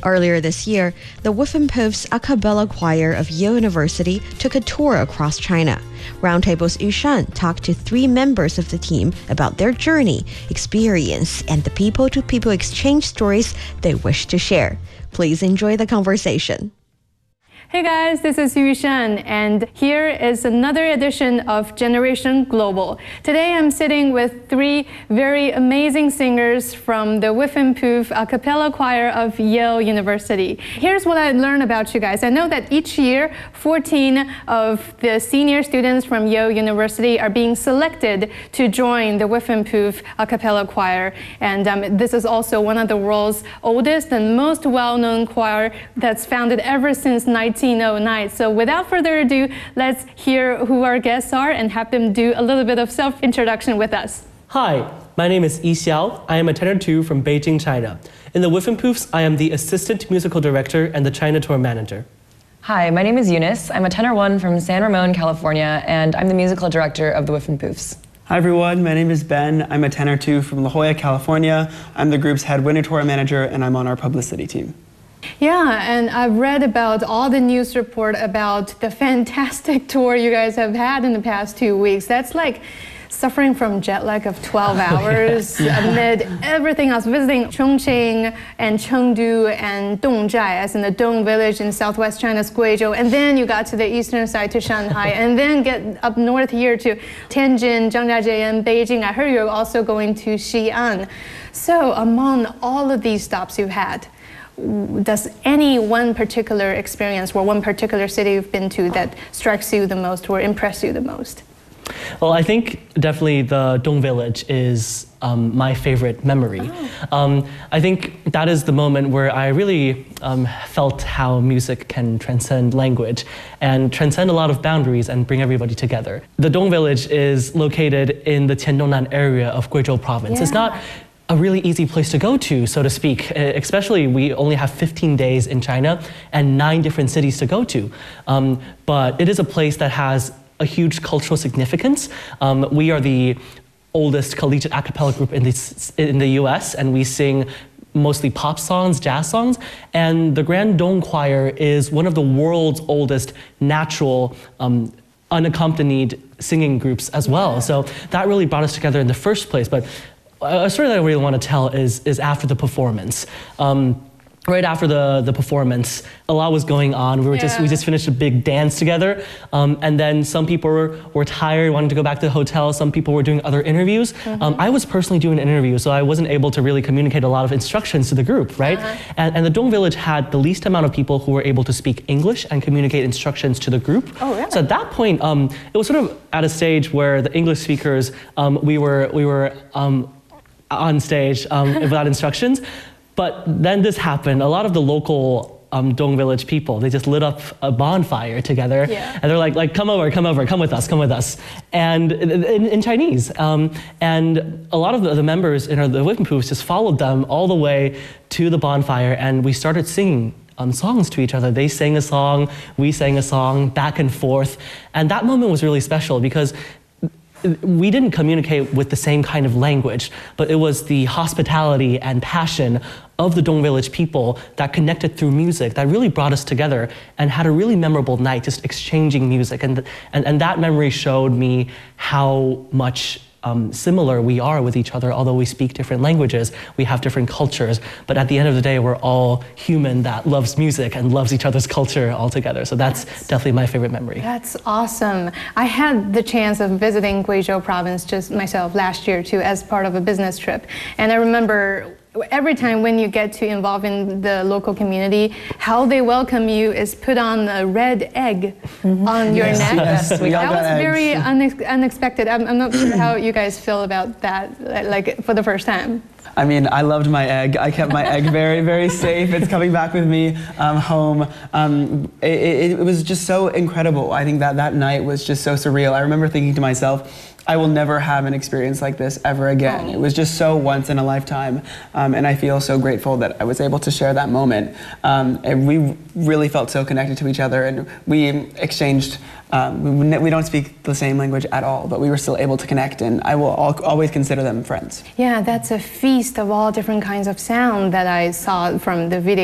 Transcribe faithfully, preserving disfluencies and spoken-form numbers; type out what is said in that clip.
Earlier this year, the Whiffenpoofs a cappella choir of Yale University took a tour across China. Roundtable's Yu Shan talked to three members of the team about their journey, experience, and the people-to-people exchange stories they wish to share. Please enjoy the conversation. Hey guys, this is Yu Shan, and here is another edition of Generation Global. Today I'm sitting with three very amazing singers from the Whiffenpoof a cappella choir of Yale University. Here's what I learned about you guys. I know that each year, fourteen of the senior students from Yale University are being selected to join the Whiffenpoof a cappella choir. And um, this is also one of the world's oldest and most well-known choir that's founded ever since nineteen oh nine. So without further ado, let's hear who our guests are and have them do a little bit of self-introduction with us. Hi, my name is Yi Xiao. I am a tenor two from Beijing, China. In the Whiffenpoofs, I am the assistant musical director and the China tour manager. Hi, my name is Eunice. I'm a tenor one from San Ramon, California, and I'm the musical director of the Whiffenpoofs. Hi everyone, my name is Ben. I'm a tenor two from La Jolla, California. I'm the group's head winter tour manager, and I'm on our publicity team. Yeah, and I've read about all the news report about the fantastic tour you guys have had in the past two weeks. That's like suffering from jet lag of twelve hours amid everything else, visiting Chongqing and Chengdu and Dongzhai, as in the Dong village in southwest China's Guizhou, and then you got to the eastern side to Shanghai, and then get up north here to Tianjin, Zhangjiajie, and Beijing. I heard you're also going to Xi'an. So among all of these stops you've had, does any one particular experience or one particular city you've been to that strikes you the most or impress you the most? Well, I think definitely the Dong village is um, my favorite memory. Oh. Um, I think that is the moment where I really um, felt how music can transcend language and transcend a lot of boundaries and bring everybody together. The Dong village is located in the Qiandongnan area of Guizhou province. Yeah. It's not a really easy place to go to, so to speak, especially we only have fifteen days in China and nine different cities to go to. Um, but it is a place that has a huge cultural significance. Um, we are the oldest collegiate a cappella group in the, in the U S, and we sing mostly pop songs, jazz songs, and the Grand Dong Choir is one of the world's oldest natural um, unaccompanied singing groups as well. So that really brought us together in the first place. But a story that I really want to tell is, is after the performance. Um, right after the, the performance, a lot was going on. We were yeah. just we just finished a big dance together, um, and then some people were, were tired, wanted to go back to the hotel. Some people were doing other interviews. Mm-hmm. um, I was personally doing an interview, so I wasn't able to really communicate a lot of instructions to the group, right? Uh-huh. and, and the Dong village had the least amount of people who were able to speak English and communicate instructions to the group. Oh, really? So at that point, um, it was sort of at a stage where the English speakers, um, we were we were. Um, on stage um, without instructions. But then this happened. A lot of the local um, Dong village people, they just lit up a bonfire together. Yeah. And they're like, like, come over, come over, come with us, come with us. And in, in Chinese. Um, and a lot of the, the members in our, the Whiffenpoofs just followed them all the way to the bonfire, and we started singing Um, songs to each other. They sang a song, we sang a song, back and forth. And that moment was really special because we didn't communicate with the same kind of language, but it was the hospitality and passion of the Dong village people that connected through music that really brought us together and had a really memorable night just exchanging music. And, and, and that memory showed me how much Um, similar we are with each other. Although we speak different languages, we have different cultures, but at the end of the day, we're all human that loves music and loves each other's culture all together. So that's, that's definitely my favorite memory. That's awesome. I had the chance of visiting Guizhou province just myself last year too as part of a business trip. And I remember every time when you get to involve in the local community, how they welcome you is put on a red egg mm-hmm. on your yes, neck. Yes, we that all got was eggs. very unex unexpected. I'm, I'm not sure how you guys feel about that, like for the first time. I mean, I loved my egg. I kept my egg very, very safe. It's coming back with me um, home. Um, it, it, it was just so incredible. I think that that night was just so surreal. I remember thinking to myself, I will never have an experience like this ever again. It was just so once in a lifetime, um, and I feel so grateful that I was able to share that moment. Um, and we really felt so connected to each other, and we exchanged, um, we, we don't speak the same language at all, but we were still able to connect, and I will al always consider them friends. Yeah, that's a feast of all different kinds of sound that I saw from the video.